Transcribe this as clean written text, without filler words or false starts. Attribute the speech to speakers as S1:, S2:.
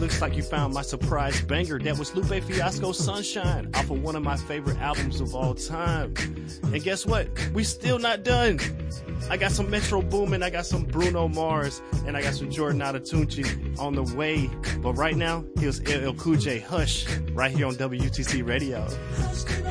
S1: looks like you found my surprise banger. That was Lupe Fiasco's Sunshine off of one of my favorite albums of all time. And guess what? We still not done. I got some Metro Boomin, I got some Bruno Mars, and I got some Jordan Adetunji on the way. But right now, here's LL Cool J, Hush, right here on WTC Radio.